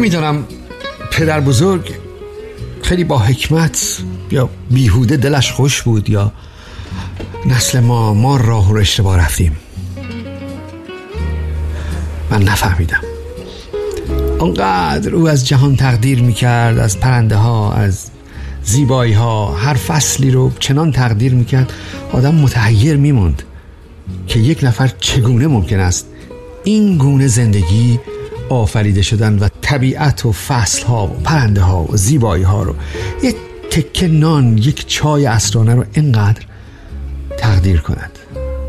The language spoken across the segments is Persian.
نمیدانم پدر بزرگ خیلی با حکمت یا بیهوده دلش خوش بود یا نسل ما راه رو اشتباه رفتیم. من نفهمیدم. آنقدر او از جهان تقدیر میکرد، از پرنده ها، از زیبایی ها، هر فصلی رو چنان تقدیر میکرد آدم متحیر میموند که یک نفر چگونه ممکن است این گونه زندگی آفریده شدن و طبیعت و فصل ها و پرنده ها و زیبایی ها رو، یک تکه نان، یک چای عصرانه رو اینقدر تقدیر کند.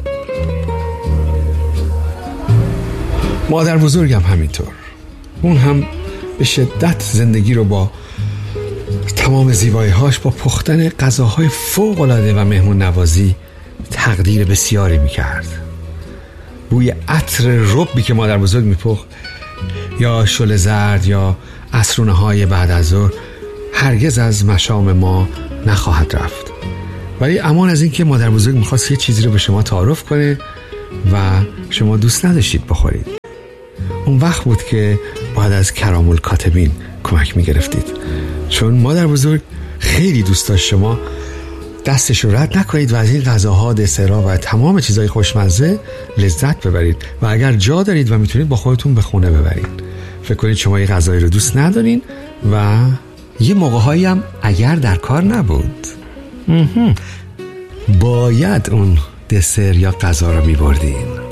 مادر بزرگم همینطور. اون هم به شدت زندگی رو با تمام زیبایی هاش، با پختن غذاهای فوق العاده و مهمون نوازی تقدیر بسیاری میکرد. بوی عطر ربی که مادر بزرگ میپخت یا شل زرد یا عصرونه های بعد از ظهر هرگز از مشام ما نخواهد رفت. ولی امان از این که مادر بزرگ میخواست یه چیزی رو به شما تعارف کنه و شما دوست نداشتید بخورید. اون وقت بود که باید از کرام الکاتبین کمک میگرفتید، چون مادر بزرگ خیلی دوست داشت شما دستش رو رد نکنید و از این غذاها، دسرها و تمام چیزهای خوشمزه لذت ببرید و اگر جا دارید و میتونید با خودتون به خونه ببرید. فکر کنید شما یه غذایی رو دوست ندارین و یه موقع‌هایی هم اگر در کار نبود باید اون دسر یا غذا رو میبردین.